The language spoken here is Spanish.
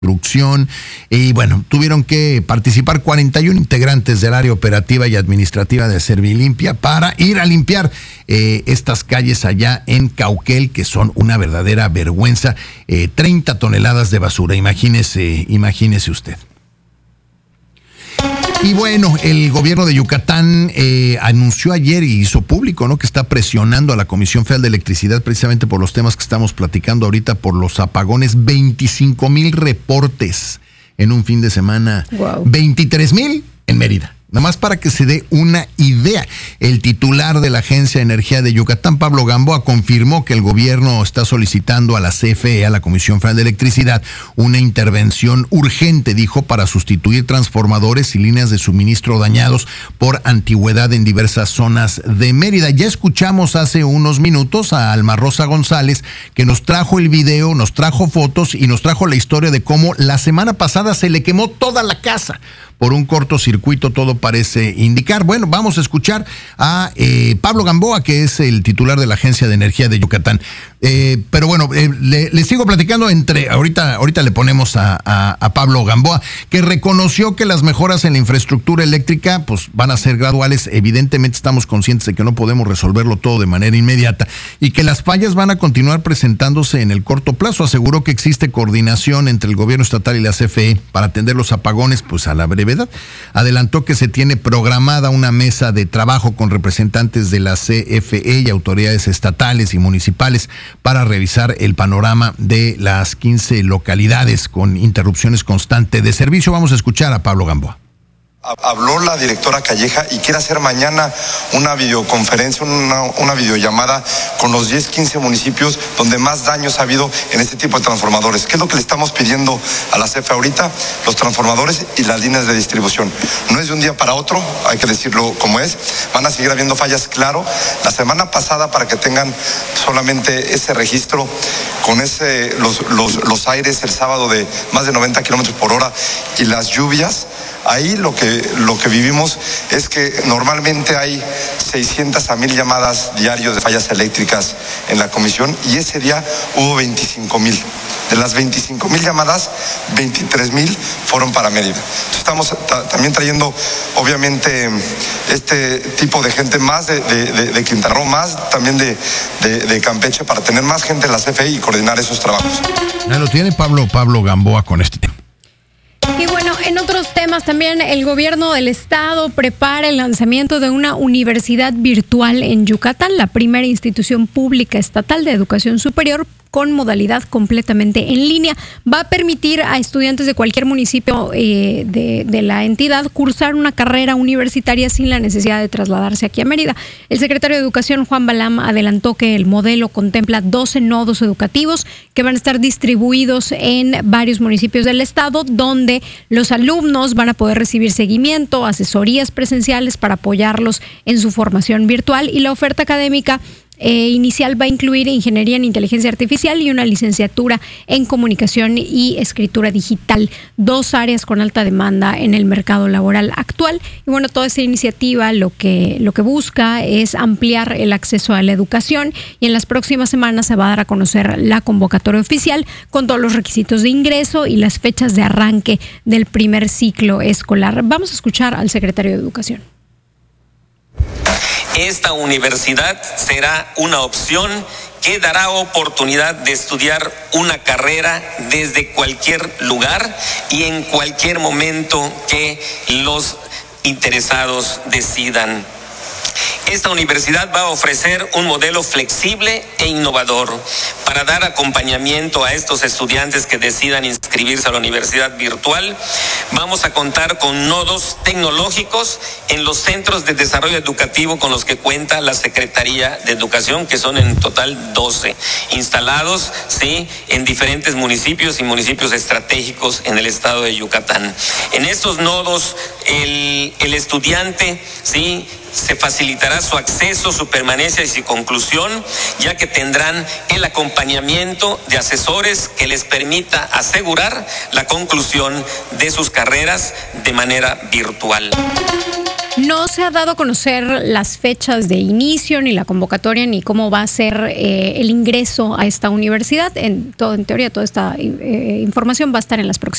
construcción, y bueno, tuvieron que participar 41 integrantes del área operativa y administrativa de Servilimpia para ir a limpiar estas calles allá en Cauquel, que son una verdadera vergüenza. 30 toneladas de basura, imagínese usted. Y bueno, el gobierno de Yucatán anunció ayer y hizo público, ¿no?, que está presionando a la Comisión Federal de Electricidad precisamente por los temas que estamos platicando ahorita, por los apagones. 25,000 reportes en un fin de semana. Wow. 23,000 en Mérida. Nada más para que se dé una idea. El titular de la Agencia de Energía de Yucatán, Pablo Gamboa, confirmó que el gobierno está solicitando a la CFE, a la Comisión Federal de Electricidad, una intervención urgente, dijo, para sustituir transformadores y líneas de suministro dañados por antigüedad en diversas zonas de Mérida. Ya escuchamos hace unos minutos a Alma Rosa González, que nos trajo el video, nos trajo fotos y nos trajo la historia de cómo la semana pasada se le quemó toda la casa por un cortocircuito, todo parece indicar. Bueno, vamos a escuchar a Pablo Gamboa, que es el titular de la Agencia de Energía de Yucatán. Pero bueno, le sigo platicando ahorita le ponemos a Pablo Gamboa, que reconoció que las mejoras en la infraestructura eléctrica pues van a ser graduales. Evidentemente estamos conscientes de que no podemos resolverlo todo de manera inmediata y que las fallas van a continuar presentándose en el corto plazo. Aseguró que existe coordinación entre el gobierno estatal y la CFE para atender los apagones pues a la brevedad. Adelantó que se tiene programada una mesa de trabajo con representantes de la CFE y autoridades estatales y municipales para revisar el panorama de las 15 localidades con interrupciones constantes de servicio. Vamos a escuchar a Pablo Gamboa. Habló la directora Calleja y quiere hacer mañana una videoconferencia, una videollamada con los 10-15 municipios donde más daños ha habido en este tipo de transformadores. ¿Qué es lo que le estamos pidiendo a la CFE ahorita? Los transformadores y las líneas de distribución. No es de un día para otro, hay que decirlo como es. Van a seguir habiendo fallas, claro. La semana pasada, para que tengan solamente ese registro, con los aires el sábado de más de 90 kilómetros por hora y las lluvias, ahí lo que vivimos es que normalmente hay 600 a 1,000 llamadas diarios de fallas eléctricas en la comisión y ese día hubo 25,000. De las 25,000 llamadas, 23,000 fueron para Mérida. Entonces estamos también trayendo, obviamente, este tipo de gente más de Quintana Roo, más también de Campeche, para tener más gente en la CFE y coordinar esos trabajos. Ya lo tiene Pablo Gamboa con este tema. Y bueno, en otros temas también, el gobierno del estado prepara el lanzamiento de una universidad virtual en Yucatán, la primera institución pública estatal de educación superior con modalidad completamente en línea. Va a permitir a estudiantes de cualquier municipio de la entidad cursar una carrera universitaria sin la necesidad de trasladarse aquí a Mérida. El secretario de Educación, Juan Balam, adelantó que el modelo contempla 12 nodos educativos que van a estar distribuidos en varios municipios del estado, donde los alumnos van a poder recibir seguimiento, asesorías presenciales para apoyarlos en su formación virtual, y la oferta académica inicial va a incluir ingeniería en inteligencia artificial y una licenciatura en comunicación y escritura digital, 2 áreas con alta demanda en el mercado laboral actual. Y bueno, toda esta iniciativa lo que busca es ampliar el acceso a la educación, y en las próximas semanas se va a dar a conocer la convocatoria oficial con todos los requisitos de ingreso y las fechas de arranque del primer ciclo escolar. Vamos a escuchar al secretario de Educación. Esta universidad será una opción que dará oportunidad de estudiar una carrera desde cualquier lugar y en cualquier momento que los interesados decidan. Esta universidad va a ofrecer un modelo flexible e innovador para dar acompañamiento a estos estudiantes que decidan inscribirse a la universidad virtual. Vamos a contar con nodos tecnológicos en los centros de desarrollo educativo con los que cuenta la Secretaría de Educación, que son en total 12, instalados, ¿sí?, en diferentes municipios y municipios estratégicos en el estado de Yucatán. En estos nodos, el estudiante, ¿sí?, se facilitará su acceso, su permanencia y su conclusión, ya que tendrán el acompañamiento de asesores que les permita asegurar la conclusión de sus carreras de manera virtual. No se ha dado a conocer las fechas de inicio, ni la convocatoria, ni cómo va a ser el ingreso a esta universidad. En teoría, toda esta información va a estar en las próximas.